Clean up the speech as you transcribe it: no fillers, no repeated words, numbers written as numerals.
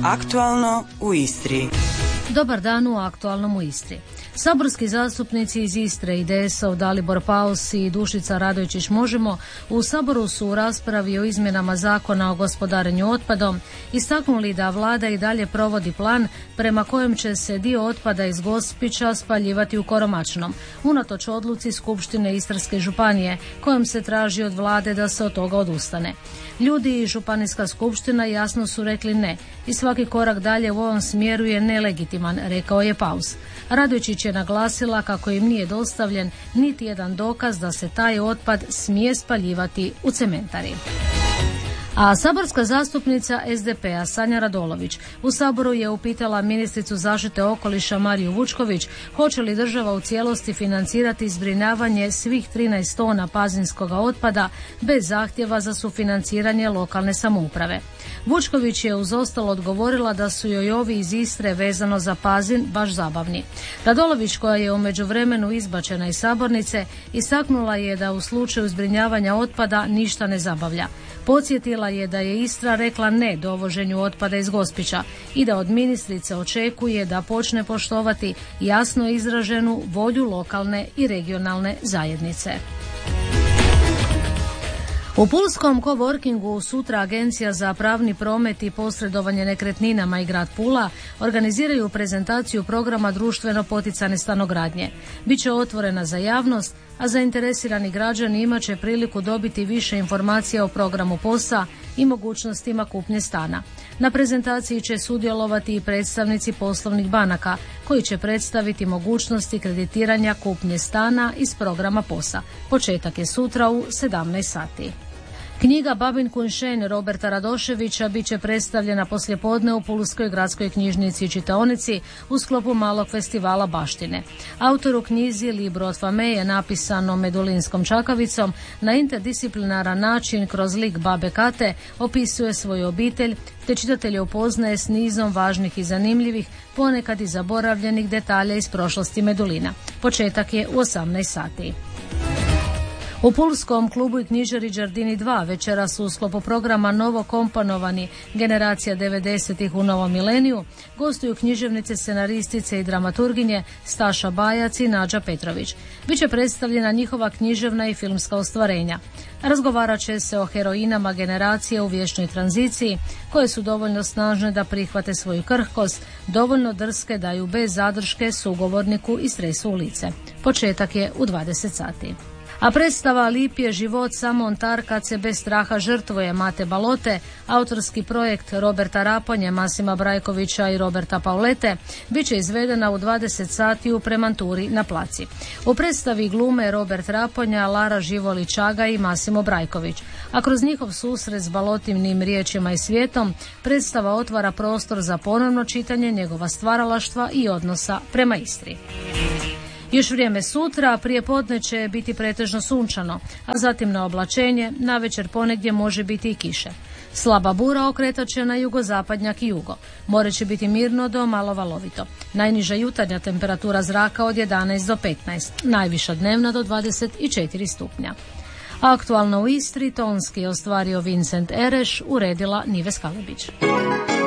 Aktualno u Istri. Dobar dan u Aktualnom u Istri. Saborski zastupnici iz Istre, IDS-ov Dalibor Paus i Dušica Radojčić Možemo u Saboru su u raspravi o izmjenama Zakona o gospodarenju otpadom istaknuli da vlada i dalje provodi plan prema kojem će se dio otpada iz Gospića spaljivati u Koromačnom, unatoč odluci Skupštine Istarske županije kojom se traži od vlade da se od toga odustane. Ljudi i Županijska skupština jasno su rekli ne i svaki korak dalje u ovom smjeru je nelegitiman, rekao je Paus. Radojčić je naglasila kako im nije dostavljen niti jedan dokaz da se taj otpad smije spaljivati u cementari. A saborska zastupnica SDP-a Sanja Radolović u Saboru je upitala ministricu zaštite okoliša Mariju Vučković hoće li država u cijelosti financirati zbrinjavanje svih 13 tona pazinskog otpada bez zahtjeva za sufinanciranje lokalne samouprave. Vučković je uz ostalo odgovorila da su joj ovi iz Istre vezano za Pazin baš zabavni. Radolović, koja je u međuvremenu izbačena iz sabornice, istaknula je da u slučaju zbrinjavanja otpada ništa ne zabavlja. Podsjetila je da je Istra rekla ne dovoženju otpada iz Gospića i da od ministrice očekuje da počne poštovati jasno izraženu volju lokalne i regionalne zajednice. U pulskom coworkingu sutra Agencija za pravni promet i posredovanje nekretninama i grad Pula organiziraju prezentaciju programa društveno poticane stanogradnje. Biće otvorena za javnost, a zainteresirani građani imat će priliku dobiti više informacija o programu POS-a i mogućnostima kupnje stana. Na prezentaciji će sudjelovati i predstavnici poslovnih banaka koji će predstaviti mogućnosti kreditiranja kupnje stana iz programa POS-a. Početak je sutra u 17 sati. Knjiga Babin Kunšen Roberta Radoševića bit će predstavljena poslijepodne u Pulskoj gradskoj knjižnici i čitaonici u sklopu malog festivala baštine. Autor u knjizi Libro od Fame je napisano medulinskom čakavicom na interdisciplinaran način kroz lik babe Kate opisuje svoju obitelj te čitatelje upoznaje s nizom važnih i zanimljivih, ponekad i zaboravljenih detalja iz prošlosti Medulina. Početak je u 18 sati. U Pulskom klubu i knjižari Đardini 2 večera su u sklopu programa novo komponovani Generacija 90-ih u novom mileniju gostuju književnice, scenaristice i dramaturginje Staša Bajac i Nađa Petrović. Biće predstavljena njihova književna i filmska ostvarenja. Razgovarat će se o heroinama generacije u vječnoj tranziciji koje su dovoljno snažne da prihvate svoju krhkost, dovoljno drske da ju bez zadrške sugovorniku istresu u lice. Početak je u 20 sati. A predstava Lip je život samo ontar kad se bez straha žrtvuje Mate Balote, autorski projekt Roberta Raponje, Masima Brajkovića i Roberta Paulete, bit će izvedena u 20 sati u Premanturi na Placi. U predstavi glume Robert Raponja, Lara Živoli Čaga i Masimo Brajković, a kroz njihov susret s Balotinim riječima i svijetom, predstava otvara prostor za ponovno čitanje njegova stvaralaštva i odnosa prema Istri. Još vrijeme sutra, prije podne će biti pretežno sunčano, a zatim na oblačenje, navečer ponegdje može biti i kiše. Slaba bura okretat će na jugozapadnjak i jugo. More će biti mirno do malo valovito. Najniža jutarnja temperatura zraka od 11 do 15, najviša dnevna do 24 stupnja. Aktualno u Istri tonski je ostvario Vincent Ereš, uredila Nives Kalebić.